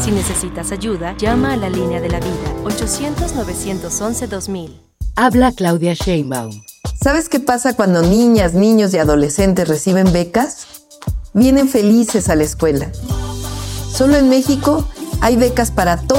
Si necesitas ayuda, llama a la línea de la vida, 800-911-2000. Habla Claudia Sheinbaum. ¿Sabes qué pasa cuando niñas, niños y adolescentes reciben becas? Vienen felices a la escuela. Solo en México hay becas para todos.